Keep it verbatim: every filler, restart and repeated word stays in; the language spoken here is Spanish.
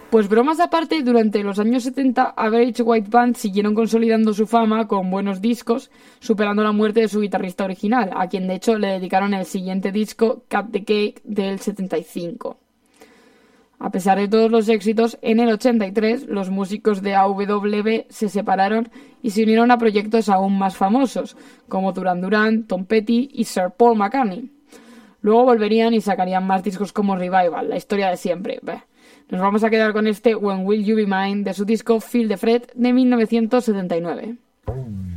Pues bromas aparte, durante los años setenta, Average White Band siguieron consolidando su fama con buenos discos, superando la muerte de su guitarrista original, a quien de hecho le dedicaron el siguiente disco, Cut the Cake, del setenta y cinco. A pesar de todos los éxitos, en el ochenta y tres los músicos de A W B se separaron y se unieron a proyectos aún más famosos, como Duran Duran, Tom Petty y Sir Paul McCartney. Luego volverían y sacarían más discos como Revival, la historia de siempre. Bah. Nos vamos a quedar con este When Will You Be Mine de su disco Feel the Fret de mil novecientos setenta y nueve.